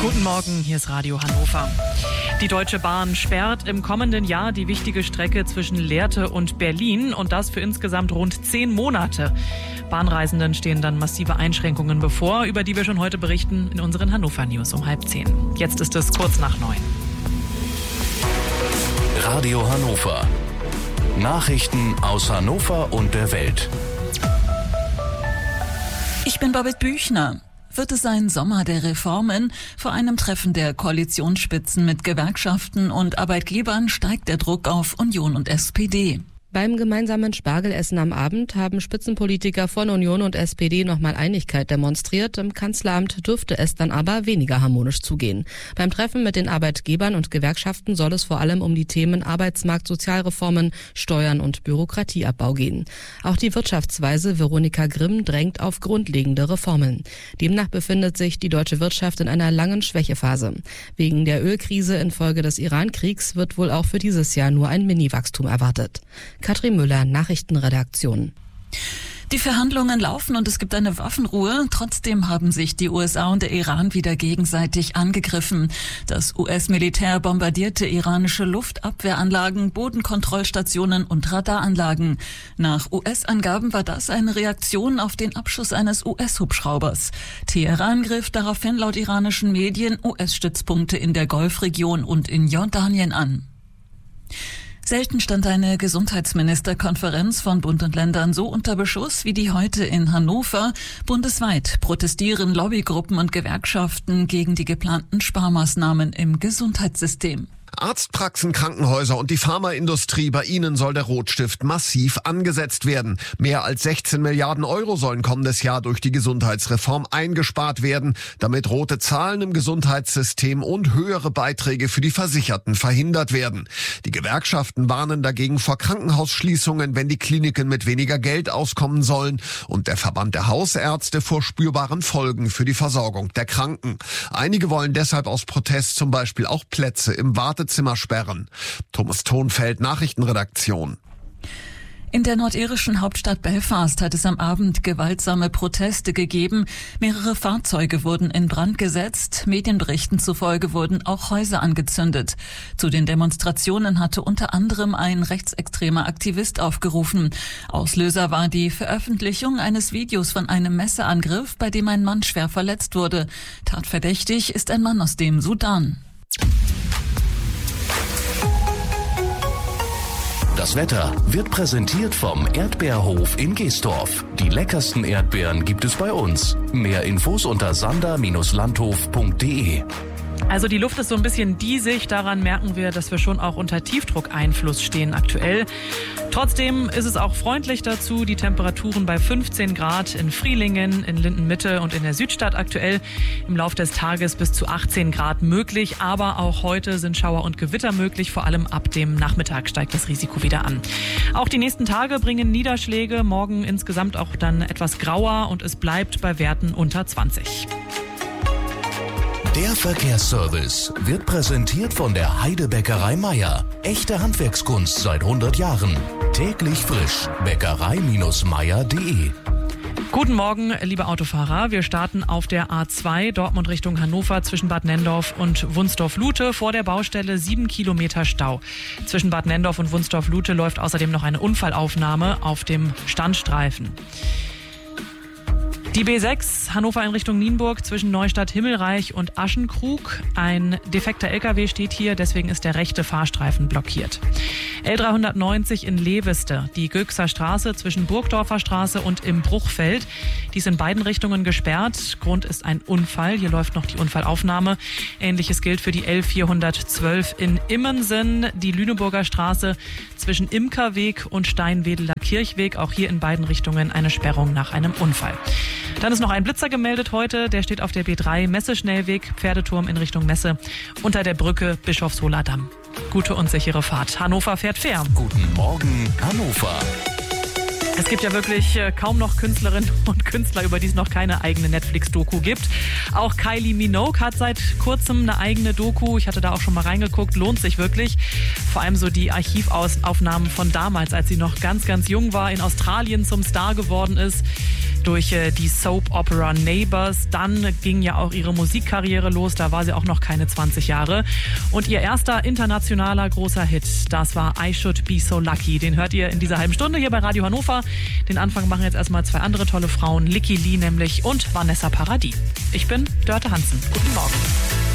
Guten Morgen, hier ist Radio Hannover. Die Deutsche Bahn sperrt im kommenden Jahr die wichtige Strecke zwischen Lehrte und Berlin und das für insgesamt rund 10 Monate. Bahnreisenden stehen dann massive Einschränkungen bevor, über die wir schon heute berichten in unseren Hannover News um 8:30. Jetzt ist es kurz nach 9. Radio Hannover. Nachrichten aus Hannover und der Welt. Ich bin Babette Büchner. Wird es ein Sommer der Reformen? Vor einem Treffen der Koalitionsspitzen mit Gewerkschaften und Arbeitgebern steigt der Druck auf Union und SPD. Beim gemeinsamen Spargelessen am Abend haben Spitzenpolitiker von Union und SPD nochmal Einigkeit demonstriert. Im Kanzleramt dürfte es dann aber weniger harmonisch zugehen. Beim Treffen mit den Arbeitgebern und Gewerkschaften soll es vor allem um die Themen Arbeitsmarkt, Sozialreformen, Steuern und Bürokratieabbau gehen. Auch die Wirtschaftsweise Veronika Grimm drängt auf grundlegende Reformen. Demnach befindet sich die deutsche Wirtschaft in einer langen Schwächephase. Wegen der Ölkrise infolge des Iran-Kriegs wird wohl auch für dieses Jahr nur ein Mini-Wachstum erwartet. Katrin Müller, Nachrichtenredaktion. Die Verhandlungen laufen und es gibt eine Waffenruhe. Trotzdem haben sich die USA und der Iran wieder gegenseitig angegriffen. Das US-Militär bombardierte iranische Luftabwehranlagen, Bodenkontrollstationen und Radaranlagen. Nach US-Angaben war das eine Reaktion auf den Abschuss eines US-Hubschraubers. Teheran griff daraufhin laut iranischen Medien US-Stützpunkte in der Golfregion und in Jordanien an. Selten stand eine Gesundheitsministerkonferenz von Bund und Ländern so unter Beschuss wie die heute in Hannover. Bundesweit protestieren Lobbygruppen und Gewerkschaften gegen die geplanten Sparmaßnahmen im Gesundheitssystem. Arztpraxen, Krankenhäuser und die Pharmaindustrie, bei ihnen soll der Rotstift massiv angesetzt werden. Mehr als 16 Milliarden Euro sollen kommendes Jahr durch die Gesundheitsreform eingespart werden, damit rote Zahlen im Gesundheitssystem und höhere Beiträge für die Versicherten verhindert werden. Die Gewerkschaften warnen dagegen vor Krankenhausschließungen, wenn die Kliniken mit weniger Geld auskommen sollen, und der Verband der Hausärzte vor spürbaren Folgen für die Versorgung der Kranken. Einige wollen deshalb aus Protest zum Beispiel auch Plätze im Wartezimmer sperren. Thomas Thonfeld, Nachrichtenredaktion. In der nordirischen Hauptstadt Belfast hat es am Abend gewaltsame Proteste gegeben. Mehrere Fahrzeuge wurden in Brand gesetzt. Medienberichten zufolge wurden auch Häuser angezündet. Zu den Demonstrationen hatte unter anderem ein rechtsextremer Aktivist aufgerufen. Auslöser war die Veröffentlichung eines Videos von einem Messerangriff, bei dem ein Mann schwer verletzt wurde. Tatverdächtig ist ein Mann aus dem Sudan. Das Wetter wird präsentiert vom Erdbeerhof in Geesdorf. Die leckersten Erdbeeren gibt es bei uns. Mehr Infos unter sander-landhof.de. Also die Luft ist so ein bisschen diesig, daran merken wir, dass wir schon auch unter Tiefdruckeinfluss stehen aktuell. Trotzdem ist es auch freundlich dazu, die Temperaturen bei 15 Grad in Frielingen, in Lindenmitte und in der Südstadt aktuell. Im Laufe des Tages bis zu 18 Grad möglich, aber auch heute sind Schauer und Gewitter möglich, vor allem ab dem Nachmittag steigt das Risiko wieder an. Auch die nächsten Tage bringen Niederschläge, morgen insgesamt auch dann etwas grauer und es bleibt bei Werten unter 20. Der Verkehrsservice wird präsentiert von der Heidebäckerei Meier. Echte Handwerkskunst seit 100 Jahren. Täglich frisch. Bäckerei-meier.de. Guten Morgen, liebe Autofahrer. Wir starten auf der A2 Dortmund Richtung Hannover zwischen Bad Nenndorf und Wunsdorf-Lute. Vor der Baustelle 7 Kilometer Stau. Zwischen Bad Nenndorf und Wunsdorf-Lute läuft außerdem noch eine Unfallaufnahme auf dem Standstreifen. Die B6 Hannover in Richtung Nienburg zwischen Neustadt Himmelreich und Aschenkrug. Ein defekter LKW steht hier, deswegen ist der rechte Fahrstreifen blockiert. L390 in Leveste, die Gökser Straße zwischen Burgdorfer Straße und im Bruchfeld. Die ist in beiden Richtungen gesperrt. Grund ist ein Unfall. Hier läuft noch die Unfallaufnahme. Ähnliches gilt für die L412 in Immensen, die Lüneburger Straße zwischen Imkerweg und Steinwedeler Kirchweg. Auch hier in beiden Richtungen eine Sperrung nach einem Unfall. Dann ist noch ein Blitzer gemeldet heute. Der steht auf der B3 Messe-Schnellweg, Pferdeturm in Richtung Messe, unter der Brücke Bischofsholer Damm. Gute und sichere Fahrt. Hannover fährt fair. Guten Morgen, Hannover. Es gibt ja wirklich kaum noch Künstlerinnen und Künstler, über die es noch keine eigene Netflix-Doku gibt. Auch Kylie Minogue hat seit kurzem eine eigene Doku. Ich hatte da auch schon mal reingeguckt. Lohnt sich wirklich. Vor allem so die Archivaufnahmen von damals, als sie noch ganz, ganz jung war, in Australien zum Star geworden ist. durch die Soap Opera Neighbours. Dann ging ja auch ihre Musikkarriere los, da war sie auch noch keine 20 Jahre. Und ihr erster internationaler großer Hit, das war I Should Be So Lucky. Den hört ihr in dieser halben Stunde hier bei Radio Hannover. Den Anfang machen jetzt erstmal zwei andere tolle Frauen, Licky Lee nämlich und Vanessa Paradis. Ich bin Dörte Hansen. Guten Morgen.